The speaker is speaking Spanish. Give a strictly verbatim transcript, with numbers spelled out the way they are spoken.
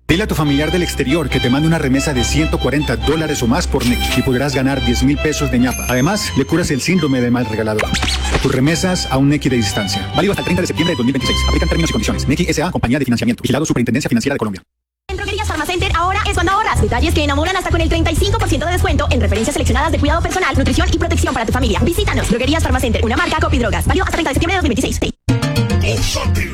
Dile a tu familiar del exterior que te mande una remesa de ciento cuarenta dólares o más por Nequi y podrás ganar diez mil pesos de ñapa. Además, le curas el síndrome de mal regalador. Tus remesas a un Nequi de distancia. Válido hasta el treinta de septiembre de dos mil veintiséis. Aplican términos y condiciones. Nequi S A, compañía de financiamiento. Vigilado Superintendencia Financiera de Colombia. En Droguerías Pharmacenter ahora es cuando ahorras. Detalles que enamoran hasta con el treinta y cinco por ciento de descuento en referencias seleccionadas de cuidado personal, nutrición y protección para tu familia. Visítanos. Droguerías Pharmacenter, una marca Copy Drogas. Válido hasta treinta de septiembre de dos mil veintiséis.